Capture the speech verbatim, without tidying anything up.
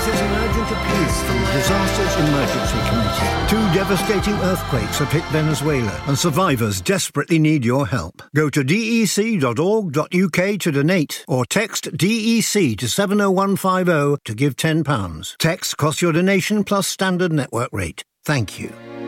This is an urgent appeal from the Disasters Emergency Committee. Two devastating earthquakes have hit Venezuela, and survivors desperately need your help. Go to d e c dot org dot u k to donate, or text D E C to seven oh one five oh to give ten pounds. Text costs your donation plus standard network rate. Thank you.